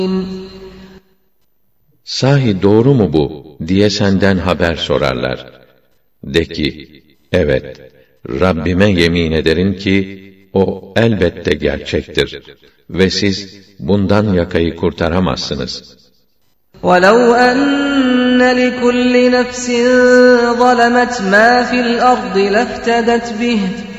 Sahi doğru mu bu diye senden haber sorarlar. De ki, evet, Rabbime yemin ederim ki, o elbette gerçektir ve siz bundan yakayı kurtaramazsınız. وَلَوْ أَنَّ لِكُلِّ نَفْسٍ ظَلَمَتْ مَا فِي الْأَرْضِ لَافْتَدَتْ بِهِ